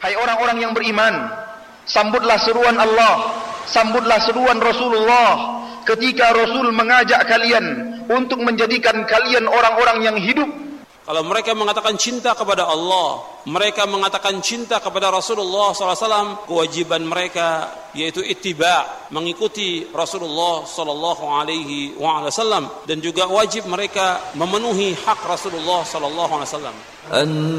Hai orang-orang yang beriman, sambutlah seruan Allah, sambutlah seruan Rasulullah ketika Rasul mengajak kalian untuk menjadikan kalian orang-orang yang hidup. Kalau mereka mengatakan cinta kepada Allah, mereka mengatakan cinta kepada Rasulullah SAW, kewajiban mereka yaitu ittiba, mengikuti Rasulullah SAW, dan juga wajib mereka memenuhi hak Rasulullah SAW.